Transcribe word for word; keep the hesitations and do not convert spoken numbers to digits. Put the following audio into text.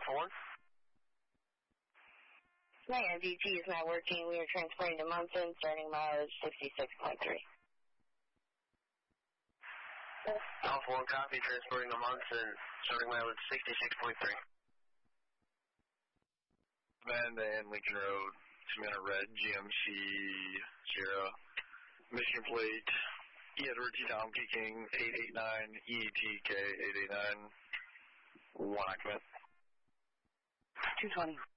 four. My M V G is not working. We are transporting to Munson, starting mileage sixty-six point three. Alpha one, copy, transporting to Munson, starting mileage sixty-six point three. Amanda and Lincoln Road, Savannah Red, G M C Sierra, Michigan Plate, E. Edward T. Tom King, eight eight nine, E T K eight eight nine, one occupant. two twenty.